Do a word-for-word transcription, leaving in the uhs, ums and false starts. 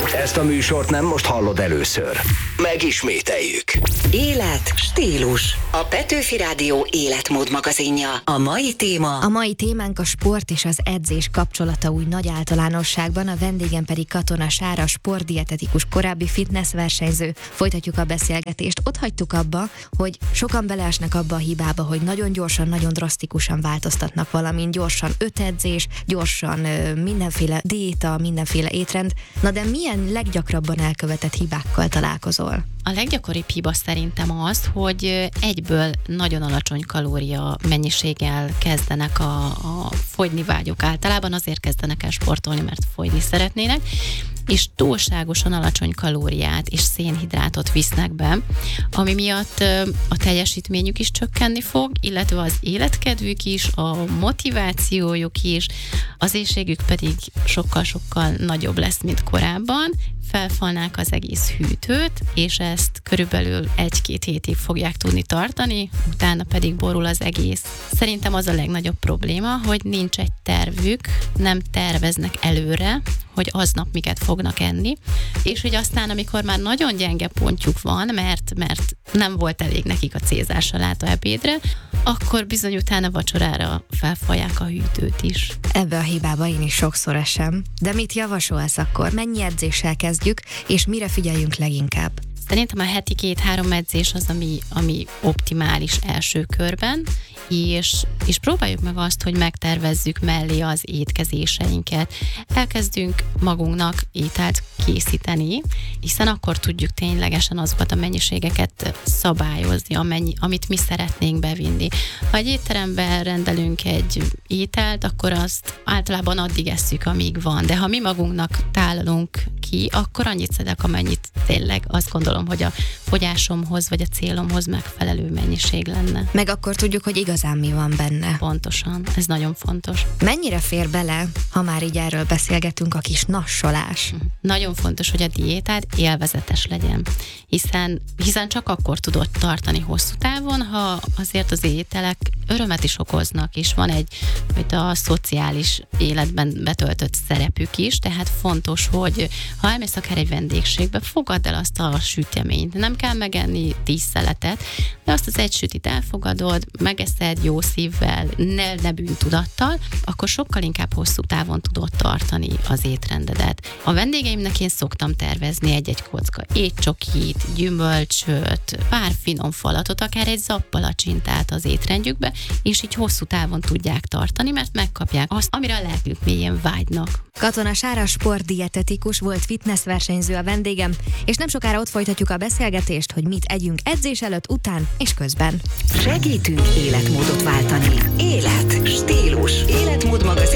Ezt a műsort nem most hallod először. Megismételjük. Élet, stílus. A Petőfi Rádió életmód magazinja. A mai téma... A mai témánk a sport és az edzés kapcsolata úgy nagy általánosságban, a vendégem pedig Katona Sára, sportdietetikus, korábbi fitness versenyző. Folytatjuk a beszélgetést. Ott hagytuk abba, hogy sokan beleesnek abba a hibába, hogy nagyon gyorsan, nagyon drasztikusan változtatnak valamin, gyorsan öt edzés, gyorsan ö, mindenféle diéta, mindenféle étrend. Na de milyen leggyakrabban elkövetett hibákkal találkozol? A leggyakoribb hiba szerintem az, hogy egyből nagyon alacsony kalória mennyiséggel kezdenek a, a fogyni vágyók. Általában azért kezdenek el sportolni, mert fogyni szeretnének, és túlságosan alacsony kalóriát és szénhidrátot visznek be, ami miatt a teljesítményük is csökkenni fog, illetve az életkedvük is, a motivációjuk is, az éhségük pedig sokkal-sokkal nagyobb lesz, mint korábban. Felfalnák az egész hűtőt, és ezt körülbelül egy-két hétig fogják tudni tartani, utána pedig borul az egész. Szerintem az a legnagyobb probléma, hogy nincs egy tervük, nem terveznek előre, hogy aznap miket fognak enni, és hogy aztán, amikor már nagyon gyenge pontjuk van, mert, mert nem volt elég nekik a célzássaláta ebédre, akkor bizony utána vacsorára felfalják a hűtőt is. Ebbe a hibába én is sokszor esem. De mit javasolsz akkor? Mennyi edzéssel kezdjük, és mire figyeljünk leginkább? Szerintem a heti két-három edzés az, ami, ami optimális első körben, és, és próbáljuk meg azt, hogy megtervezzük mellé az étkezéseinket. Elkezdünk magunknak ételt készíteni, hiszen akkor tudjuk ténylegesen azokat a mennyiségeket szabályozni, amennyi, amit mi szeretnénk bevinni. Ha egy étteremben rendelünk egy ételt, akkor azt általában addig esszük, amíg van, de ha mi magunknak tálalunk ki, akkor annyit szedek, amennyit tényleg azt gondolom, hogy a fogyásomhoz vagy a célomhoz megfelelő mennyiség lenne. Meg akkor tudjuk, hogy igazán mi van benne. Pontosan, ez nagyon fontos. Mennyire fér bele, ha már így erről beszélgetünk, a kis nassolás? Nagyon fontos, hogy a diétád élvezetes legyen, hiszen, hiszen csak akkor tudod tartani hosszú távon, ha azért az ételek örömet is okoznak, és van egy, hogy a szociális életben betöltött szerepük is, tehát fontos, hogy ha elmész akár egy vendégségbe, fogadd el azt a süteményt. Nem kell megenni tíz szeletet, de azt az egy sütit elfogadod, megeszed jó szívvel, ne, ne bűntudattal, akkor sokkal inkább hosszú távon tudod tartani az étrendedet. A vendégeimnek én szoktam tervezni egy-egy kocka étcsokit, gyümölcsöt, pár finom falatot, akár egy zappalacsintát az étrendjükbe, és így hosszú távon tudják tartani, mert megkapják azt, amire a lelkük mélyen vágynak. Katona Sára, sportdietetikus, volt fitness versenyző a vendégem, és nem sokára ott folytatjuk a beszélgetést, hogy mit együnk edzés előtt, után és közben. Segítünk életmódot váltani. Élet, stílus. Életmód magazin.